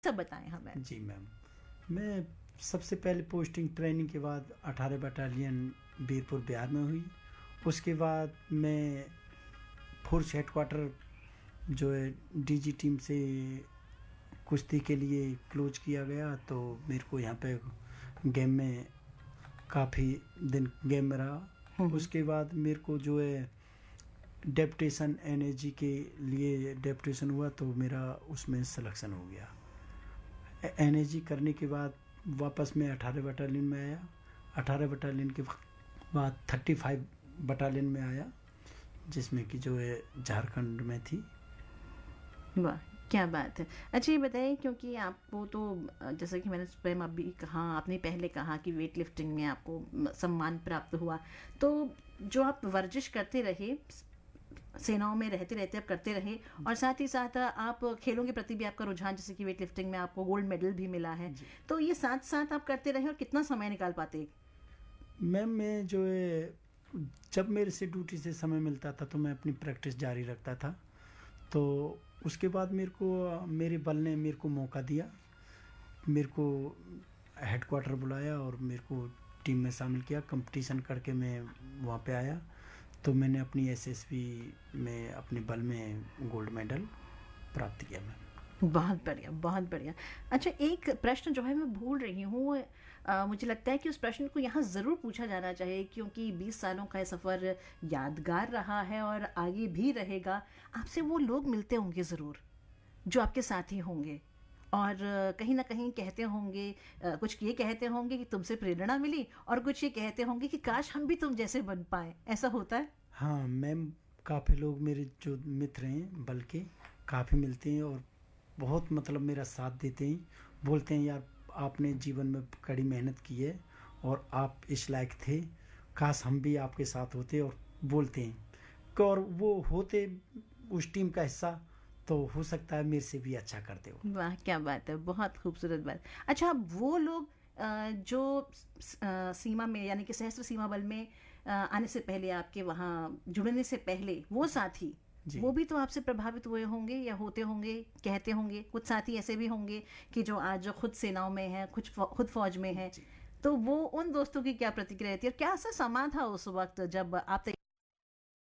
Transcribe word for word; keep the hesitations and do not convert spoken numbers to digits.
सब बताएं हमें। जी मैम, मैं सबसे पहले पोस्टिंग ट्रेनिंग के बाद अठारह बटालियन बीरपुर बिहार में हुई। उसके बाद मैं फोर्स हेडक्वार्टर जो है डीजी टीम से कुश्ती के लिए क्लोज किया गया, तो मेरे को यहाँ पे गेम में काफ़ी दिन गेम में रहा। उसके बाद मेरे को जो है डेप्यूटेशन एनएजी के लिए डेप्यूटेशन हुआ, तो मेरा उसमें सिलेक्शन हो गया। एनएजी करने के बाद वापस मैं अठारह बटालियन में आया। अठारह बटालियन के बाद थर्टी फाइव बटालियन में आया, जिसमें कि जो है झारखंड में थी। वाह, क्या बात है। अच्छा ये बताइए, क्योंकि आपको तो जैसा कि मैंने स्वयं अभी कहा, आपने पहले कहा कि वेट लिफ्टिंग में आपको सम्मान प्राप्त हुआ, तो जो आप वर्जिश करते रहे, सेनाओं में रहते रहते आप करते रहे, और साथ ही साथ आप खेलों के प्रति भी आपका रुझान, जैसे कि वेट लिफ्टिंग में आपको गोल्ड मेडल भी मिला है, तो ये साथ साथ आप करते रहे और कितना समय निकाल पाते? मैम मैं जो है जब मेरे से ड्यूटी से समय मिलता था तो मैं अपनी प्रैक्टिस जारी रखता था। तो उसके बाद मेरे को मेरे बल ने मेरे को मौका दिया, मेरे को हेडक्वार्टर बुलाया और मेरे को टीम में शामिल किया। कंपटीशन करके मैं वहाँ पे आया, तो मैंने अपनी एसएसबी में अपने बल में गोल्ड मेडल प्राप्त किया। मैं बहुत बढ़िया, बहुत बढ़िया। अच्छा एक प्रश्न जो है मैं भूल रही हूँ, मुझे लगता है कि उस प्रश्न को यहाँ ज़रूर पूछा जाना चाहिए, क्योंकि बीस सालों का सफ़र यादगार रहा है और आगे भी रहेगा। आपसे वो लोग मिलते होंगे ज़रूर जो आपके साथी होंगे, और कहीं ना कहीं कहते होंगे, कुछ ये कहते होंगे कि तुमसे प्रेरणा मिली, और कुछ ये कहते होंगे कि काश हम भी तुम जैसे बन पाए। ऐसा होता है? हाँ मैम, काफ़ी लोग मेरे जो मित्र हैं बल्कि काफ़ी मिलते हैं और बहुत मतलब मेरा साथ देते हैं, बोलते हैं यार आपने जीवन में कड़ी मेहनत की है और आप इस लायक थे, काश हम भी आपके साथ होते। और बोलते हैं और वो होते उस टीम का हिस्सा, तो हो सकता है मेरे से भी अच्छा करते हो। वाह, क्या बात है, बहुत खूबसूरत बात। अच्छा अब वो लोग जो सीमा में, यानी कि सशस्त्र सीमा बल में आने से पहले, आपके वहाँ जुड़ने से पहले, वो साथी वो भी तो आपसे प्रभावित हुए होंगे या होते होंगे, कहते होंगे। कुछ साथी ऐसे भी होंगे कि जो आज खुद सेनाओं में हैं, कुछ खुद फौज में हैं, तो वो उन दोस्तों की क्या प्रतिक्रिया थी और क्या ऐसा समा था उस वक्त जब आप